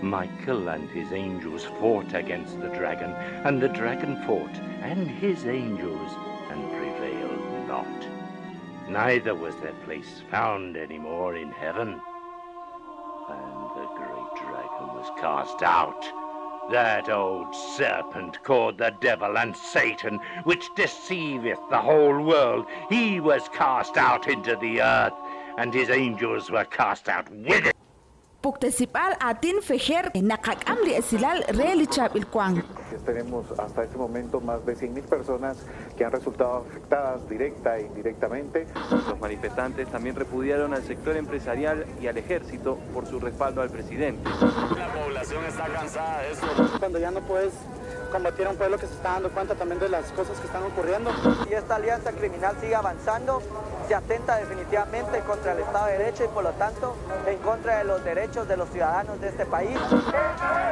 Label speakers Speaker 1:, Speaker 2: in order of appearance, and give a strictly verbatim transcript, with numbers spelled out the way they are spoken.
Speaker 1: Michael and his angels fought against the dragon, and the dragon fought, and his angels, and prevailed not. Neither was their place found any more in heaven. And the great dragon was cast out, that old serpent called the devil and Satan, which deceiveth the whole world. He was cast out into the earth, and his angels were cast out with it.
Speaker 2: Puktesipal atin fejer nakakamli esilal relichab ilkwang.
Speaker 3: Tenemos hasta este momento más de cien mil personas que han resultado afectadas directa e indirectamente.
Speaker 4: Los manifestantes también repudiaron al sector empresarial y al ejército por su respaldo al presidente.
Speaker 5: La población está cansada de esto.
Speaker 6: Cuando ya no puedes combatir a un pueblo que se está dando cuenta también de las cosas que están ocurriendo.
Speaker 7: Y esta alianza criminal sigue avanzando, se atenta definitivamente contra el Estado de Derecho y por lo tanto en contra de los derechos de los ciudadanos de este país.